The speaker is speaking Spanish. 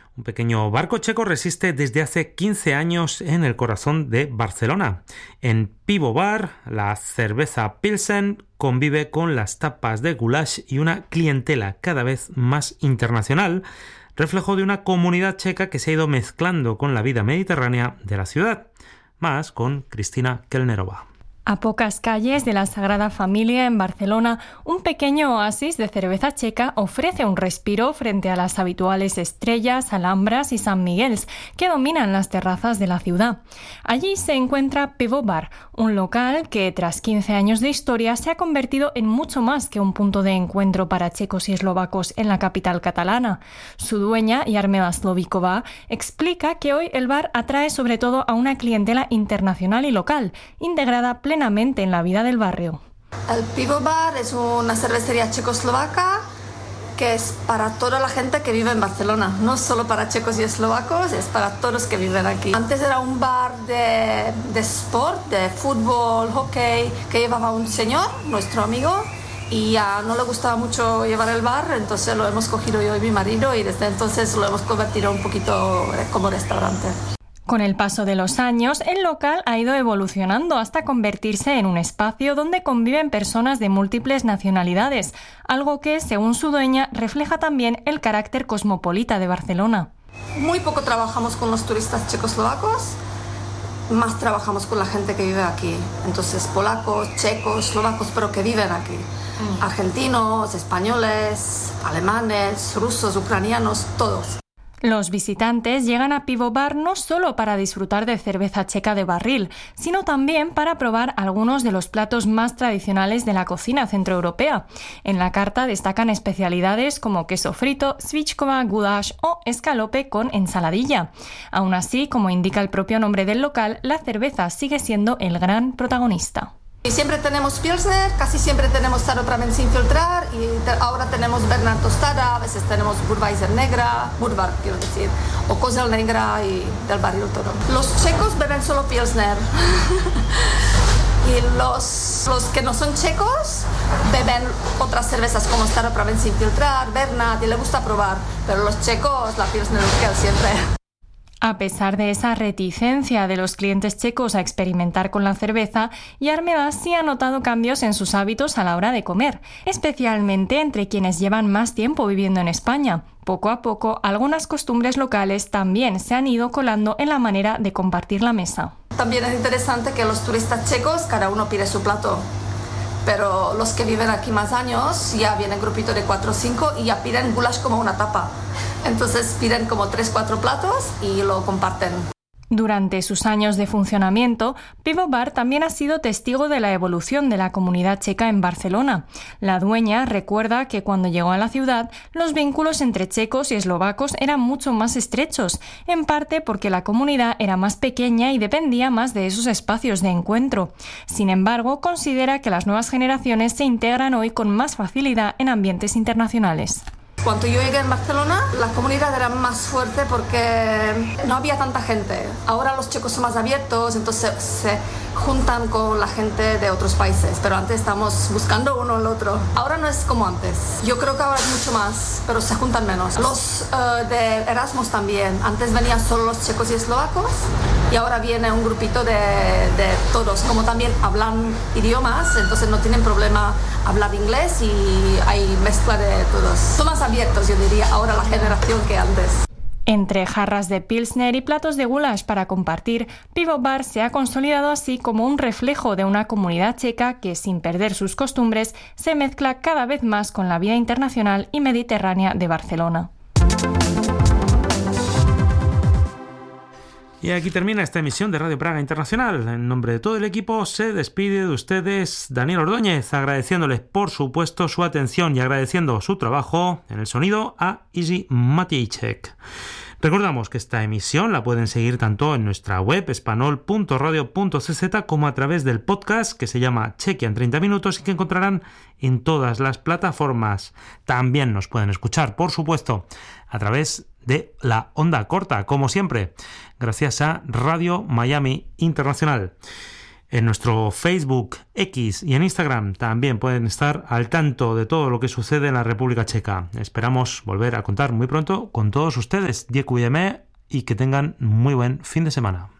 Un pequeño barco checo resiste desde hace 15 años en el corazón de Barcelona. En Pivo Bar, la cerveza Pilsen convive con las tapas de goulash y una clientela cada vez más internacional, reflejo de una comunidad checa que se ha ido mezclando con la vida mediterránea de la ciudad. Más con Cristina Kelnerova. A pocas calles de la Sagrada Familia en Barcelona, un pequeño oasis de cerveza checa ofrece un respiro frente a las habituales Estrellas, Alhambras y San Miguels que dominan las terrazas de la ciudad. Allí se encuentra Pivo Bar, un local que tras 15 años de historia se ha convertido en mucho más que un punto de encuentro para checos y eslovacos en la capital catalana. Su dueña, Jarmila Slovíková, explica que hoy el bar atrae sobre todo a una clientela internacional y local, integrada plenamente en la vida del barrio. El Pivo Bar es una cervecería checoslovaca que es para toda la gente que vive en Barcelona, no solo para checos y eslovacos, es para todos que viven aquí. Antes era un bar de sport, de fútbol, hockey, que llevaba un señor, nuestro amigo, y ya no le gustaba mucho llevar el bar, entonces lo hemos cogido yo y mi marido y desde entonces lo hemos convertido un poquito como restaurante. Con el paso de los años, el local ha ido evolucionando hasta convertirse en un espacio donde conviven personas de múltiples nacionalidades, algo que, según su dueña, refleja también el carácter cosmopolita de Barcelona. Muy poco trabajamos con los turistas checoslovacos, más trabajamos con la gente que vive aquí. Entonces, polacos, checos, eslovacos, pero que viven aquí. Argentinos, españoles, alemanes, rusos, ucranianos, todos. Los visitantes llegan a Pivo Bar no solo para disfrutar de cerveza checa de barril, sino también para probar algunos de los platos más tradicionales de la cocina centroeuropea. En la carta destacan especialidades como queso frito, svíčková, goulash o escalope con ensaladilla. Aún así, como indica el propio nombre del local, la cerveza sigue siendo el gran protagonista. Y siempre tenemos Pilsner, casi siempre tenemos Staropramen sin filtrar y ahora tenemos Berna tostada, a veces tenemos Budweiser negra, Budvar quiero decir, o Kozel negra y del barril todo. Los checos beben solo Pilsner y los que no son checos beben otras cervezas como Staropramen sin filtrar, Berna, y les gusta probar, pero los checos la Pilsner siempre. A pesar de esa reticencia de los clientes checos a experimentar con la cerveza, Jarmila sí ha notado cambios en sus hábitos a la hora de comer, especialmente entre quienes llevan más tiempo viviendo en España. Poco a poco, algunas costumbres locales también se han ido colando en la manera de compartir la mesa. También es interesante que los turistas checos, cada uno pide su plato. Pero los que viven aquí más años ya vienen grupito de 4 o 5 y ya piden goulash como una tapa. Entonces piden como 3-4 platos y lo comparten. Durante sus años de funcionamiento, Pivo Bar también ha sido testigo de la evolución de la comunidad checa en Barcelona. La dueña recuerda que cuando llegó a la ciudad, los vínculos entre checos y eslovacos eran mucho más estrechos, en parte porque la comunidad era más pequeña y dependía más de esos espacios de encuentro. Sin embargo, considera que las nuevas generaciones se integran hoy con más facilidad en ambientes internacionales. Cuando yo llegué en Barcelona, la comunidad era más fuerte porque no había tanta gente. Ahora los checos son más abiertos, entonces se juntan con la gente de otros países, pero antes estamos buscando uno al otro. Ahora no es como antes. Yo creo que ahora es mucho más, pero se juntan menos. Los de Erasmus también. Antes venían solo los checos y eslovacos y ahora viene un grupito de todos. Como también hablan idiomas, entonces no tienen problema hablar inglés y hay mezcla de todos. Son más abiertos, yo diría, ahora la generación que antes. Entre jarras de Pilsner y platos de goulash para compartir, Pivo Bar se ha consolidado así como un reflejo de una comunidad checa que, sin perder sus costumbres, se mezcla cada vez más con la vida internacional y mediterránea de Barcelona. Y aquí termina esta emisión de Radio Praga Internacional. En nombre de todo el equipo se despide de ustedes Daniel Ordóñez, agradeciéndoles por supuesto su atención y agradeciendo su trabajo en el sonido a Izzy Matejček. Recordamos que esta emisión la pueden seguir tanto en nuestra web espanol.radio.cz como a través del podcast que se llama Chequia en 30 minutos y que encontrarán en todas las plataformas. También nos pueden escuchar, por supuesto, a través de la onda corta, como siempre, gracias a Radio Miami Internacional. En nuestro Facebook, X y en Instagram también pueden estar al tanto de todo lo que sucede en la República Checa. Esperamos volver a contar muy pronto con todos ustedes. Děkujeme y que tengan muy buen fin de semana.